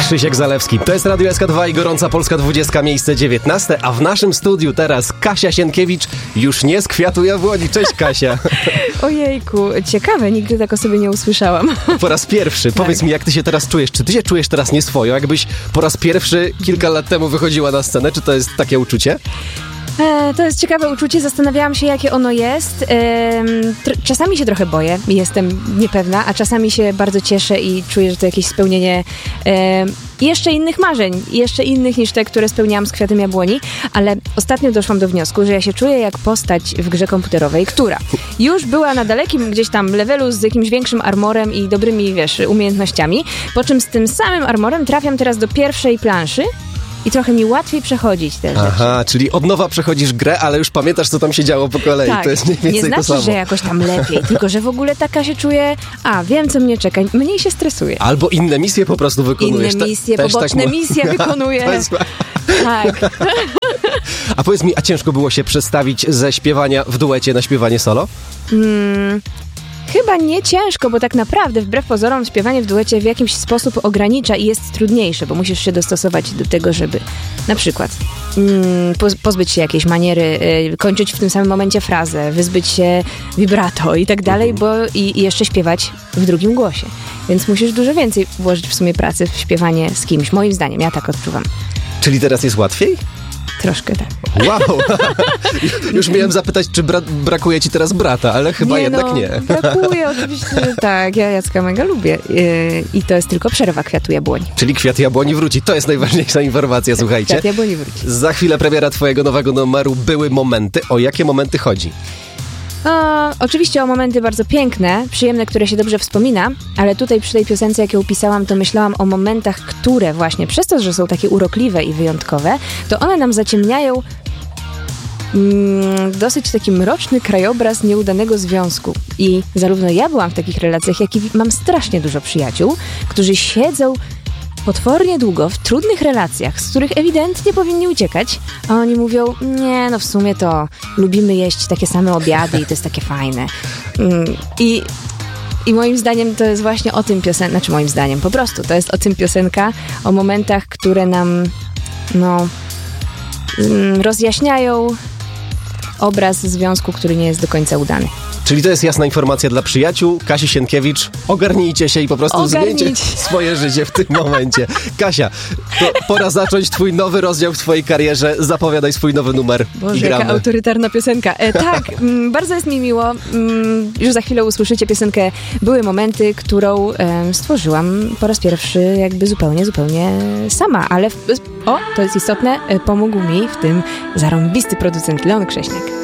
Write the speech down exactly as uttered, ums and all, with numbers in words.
Krzysiek Zalewski. To jest Radio S K dwa i Gorąca Polska dwudziestka, miejsce dziewiętnaste, a w naszym studiu teraz Kasia Sienkiewicz, już nie z Kwiatu Jabłoni. Cześć, Kasia. Ojejku, ciekawe, nigdy tak o sobie nie usłyszałam. Po raz pierwszy. Tak. Powiedz mi, jak ty się teraz czujesz? Czy ty się czujesz teraz nieswojo? Jakbyś po raz pierwszy kilka lat temu wychodziła na scenę? Czy to jest takie uczucie? E, to jest ciekawe uczucie, zastanawiałam się, jakie ono jest. E, tr- czasami się trochę boję, jestem niepewna, a czasami się bardzo cieszę i czuję, że to jakieś spełnienie e, jeszcze innych marzeń, jeszcze innych niż te, które spełniałam z Kwiatem Jabłoni, ale ostatnio doszłam do wniosku, że ja się czuję jak postać w grze komputerowej, która już była na dalekim gdzieś tam levelu z jakimś większym armorem i dobrymi, wiesz, umiejętnościami, po czym z tym samym armorem trafiam teraz do pierwszej planszy i trochę mi łatwiej przechodzić te rzeczy. Aha, czyli od nowa przechodzisz grę, ale już pamiętasz, co tam się działo po kolei. Tak. To jest mniej więcej nie znaczy, to samo. że jakoś tam lepiej, tylko że w ogóle taka się czuję, a wiem, co mnie czeka, mniej się stresuję. Albo inne misje po prostu wykonujesz. Inne misje, Te, poboczne tak misje wykonuję. To jest... Tak. A powiedz mi, a ciężko było się przestawić ze śpiewania w duecie na śpiewanie solo? Hmm, chyba nie ciężko, bo tak naprawdę wbrew pozorom śpiewanie w duecie w jakiś sposób ogranicza i jest trudniejsze, bo musisz się dostosować do tego, żeby na przykład mm, poz- pozbyć się jakiejś maniery, y, kończyć w tym samym momencie frazę, wyzbyć się vibrato i tak dalej, bo i, i jeszcze śpiewać w drugim głosie. Więc musisz dużo więcej włożyć w sumie pracy w śpiewanie z kimś, moim zdaniem, ja tak odczuwam. Czyli teraz jest łatwiej? Troszkę tak. Wow! Już miałem zapytać, czy bra- brakuje ci teraz brata, ale chyba nie, jednak no, nie. Brakuje, oczywiście, że tak. Ja Jacka mega lubię. Yy, I to jest tylko przerwa Kwiatu Jabłoni. Czyli Kwiat Jabłoni wróci. To jest najważniejsza informacja, słuchajcie. Kwiat Jabłoni wróci. Za chwilę premiera twojego nowego numeru Były momenty. O jakie momenty chodzi? O, oczywiście o momenty bardzo piękne, przyjemne, które się dobrze wspomina, ale tutaj przy tej piosence, jak ją pisałam, to myślałam o momentach, które właśnie przez to, że są takie urokliwe i wyjątkowe, to one nam zaciemniają mm, dosyć taki mroczny krajobraz nieudanego związku. I zarówno ja byłam w takich relacjach, jak i mam strasznie dużo przyjaciół, którzy siedzą potwornie długo w trudnych relacjach, z których ewidentnie powinni uciekać, a oni mówią, nie, no w sumie to lubimy jeść takie same obiady i to jest takie fajne. Mm, I, i moim zdaniem to jest właśnie o tym piosenka, znaczy moim zdaniem, po prostu to jest o tym piosenka, o momentach, które nam, no, mm, rozjaśniają obraz związku, który nie jest do końca udany. Czyli to jest jasna informacja dla przyjaciół. Kasi Sienkiewicz, ogarnijcie się i po prostu Ogarnijcie. zmieńcie swoje życie w tym momencie. Kasia, to pora zacząć twój nowy rozdział w twojej karierze. Zapowiadaj swój nowy numer Boże, i gramy. jaka autorytarna piosenka. E, tak, m, bardzo jest mi miło. M, już za chwilę usłyszycie piosenkę Były momenty, którą em, stworzyłam po raz pierwszy jakby zupełnie, zupełnie sama. Ale, w, o, to jest istotne, e, pomógł mi w tym zarąbisty producent Leon Krześniak.